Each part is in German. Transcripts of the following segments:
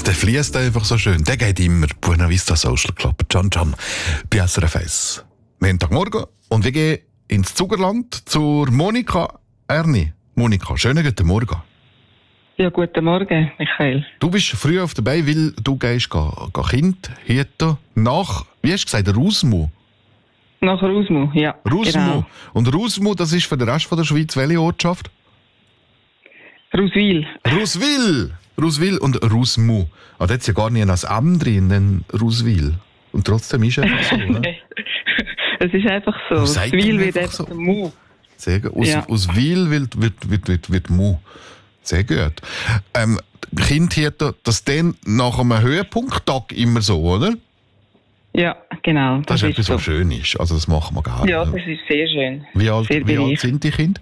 der fließt einfach so schön. Der geht immer. Buena Vista Social Club. Can Can. Bei SRF 1. Montagmorgen. Und wir gehen ins Zugerland zur Monika Erni. Monika, schönen guten Morgen. Ja, guten Morgen, Michael. Du bist früh auf dabei, weil du gehst Kind hierher nach, wie hast du gesagt, Rausmu? Nach Rausmu, ja. Rausmu. Genau. Und Rausmu, das ist für den Rest der Schweiz welche Ortschaft? Rauswil. Rauswil und Rausmu. Ah, da hat es ja gar nicht ein M drin, denn Rauswil. Und trotzdem ist es einfach so, ne? Es ist einfach so. Aus Wil wird einfach so. Mu. Sehr gut. Aus Wil wird Mu. Sehr gut. Kind hier, das dann nach einem Höhepunkttag immer so, oder? Ja, genau. Das ist etwas, so. was schön ist. Also das machen wir gerne. Ja, das ist sehr schön. Wie alt sind die Kinder?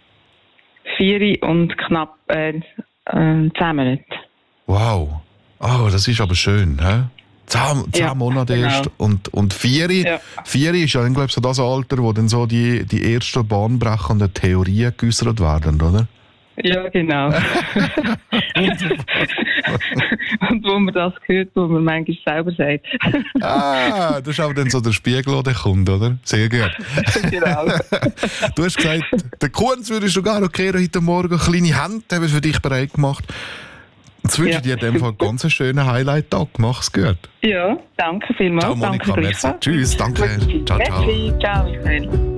4 und knapp 10 Monate. Wow. Oh, das ist aber schön, hä? 10 Monate genau. erst und 4. Ja. 4 ist ja, glaube ich, so das Alter, wo dann so die ersten bahnbrechenden Theorien geäussert werden, oder? Ja, genau. Und wo man das hört, wo man manchmal selber sagt. Das ist aber dann so der Spiegel, der kommt, oder? Sehr gut. Genau. Du hast gesagt, den Kunz würdest du gar noch kehren heute Morgen. Kleine Hände haben wir für dich bereit gemacht. Jetzt wünsche ich dir in dem Fall einen ganz schönen Highlight-Tag. Mach's gut. Ja, danke vielmals. Ciao Monika, danke merci. Tschüss, danke. Ciao, ciao. Ciao, Michael.